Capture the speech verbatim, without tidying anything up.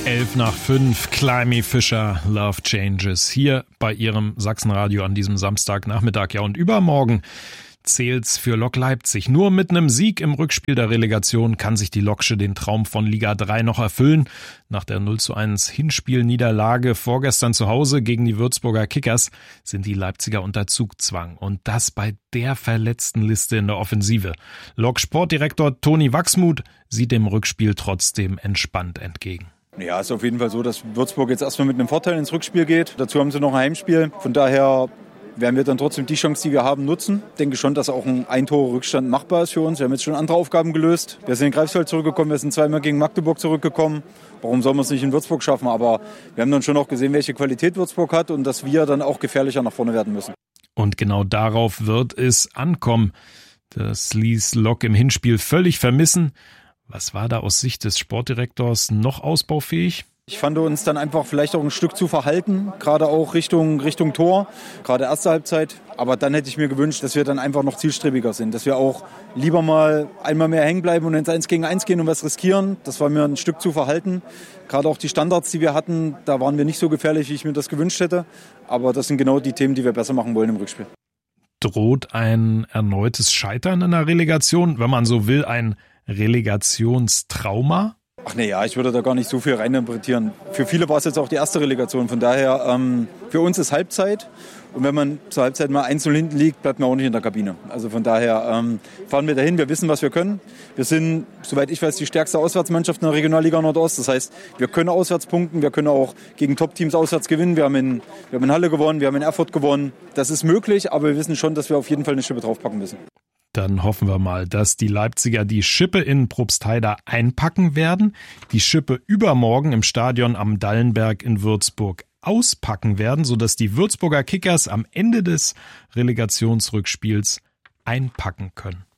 elf nach fünf, Climby Fisher, Love Changes, hier bei ihrem Sachsenradio an diesem Samstagnachmittag. Ja, und übermorgen zählt's für Lok Leipzig. Nur mit einem Sieg im Rückspiel der Relegation kann sich die Loksche den Traum von Liga drei noch erfüllen. Nach der null zu eins Hinspielniederlage vorgestern zu Hause gegen die Würzburger Kickers sind die Leipziger unter Zugzwang. Und das bei der verletzten Liste in der Offensive. Lok-Sportdirektor Toni Wachsmuth sieht dem Rückspiel trotzdem entspannt entgegen. Ja, ist auf jeden Fall so, dass Würzburg jetzt erstmal mit einem Vorteil ins Rückspiel geht. Dazu haben sie noch ein Heimspiel. Von daher werden wir dann trotzdem die Chance, die wir haben, nutzen. Ich denke schon, dass auch ein Ein-Tore-Rückstand machbar ist für uns. Wir haben jetzt schon andere Aufgaben gelöst. Wir sind in Greifswald zurückgekommen, wir sind zweimal gegen Magdeburg zurückgekommen. Warum sollen wir es nicht in Würzburg schaffen? Aber wir haben dann schon auch gesehen, welche Qualität Würzburg hat und dass wir dann auch gefährlicher nach vorne werden müssen. Und genau darauf wird es ankommen. Das ließ Lok im Hinspiel völlig vermissen. Was war da aus Sicht des Sportdirektors noch ausbaufähig? Ich fand uns dann einfach vielleicht auch ein Stück zu verhalten, gerade auch Richtung, Richtung Tor, gerade erste Halbzeit. Aber dann hätte ich mir gewünscht, dass wir dann einfach noch zielstrebiger sind, dass wir auch lieber mal einmal mehr hängen bleiben und ins eins gegen eins gehen und was riskieren. Das war mir ein Stück zu verhalten. Gerade auch die Standards, die wir hatten, da waren wir nicht so gefährlich, wie ich mir das gewünscht hätte. Aber das sind genau die Themen, die wir besser machen wollen im Rückspiel. Droht ein erneutes Scheitern in der Relegation, wenn man so will, ein Relegationstrauma? Ach nee, ja, ich würde da gar nicht so viel reininterpretieren. Für viele war es jetzt auch die erste Relegation. Von daher, ähm, für uns ist Halbzeit. Und wenn man zur Halbzeit mal eins null hinten liegt, bleibt man auch nicht in der Kabine. Also von daher ähm, fahren wir dahin. Wir wissen, was wir können. Wir sind, soweit ich weiß, die stärkste Auswärtsmannschaft in der Regionalliga Nordost. Das heißt, wir können auswärts punkten. Wir können auch gegen Top-Teams auswärts gewinnen. Wir haben, in, wir haben in Halle gewonnen, wir haben in Erfurt gewonnen. Das ist möglich, aber wir wissen schon, dass wir auf jeden Fall eine Schippe draufpacken müssen. Dann hoffen wir mal, dass die Leipziger die Schippe in Probstheida einpacken werden, die Schippe übermorgen im Stadion am Dallenberg in Würzburg auspacken werden, sodass die Würzburger Kickers am Ende des Relegationsrückspiels einpacken können.